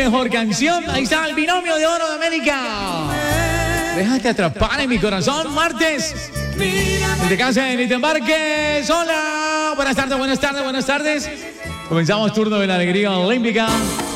mejor canción. Ahí está el binomio de oro de América. Déjate atrapar en mi corazón, martes. Ni te cases ni te embarques. Hola. Buenas tardes, buenas tardes, buenas tardes. Comenzamos turno de la alegría olímpica.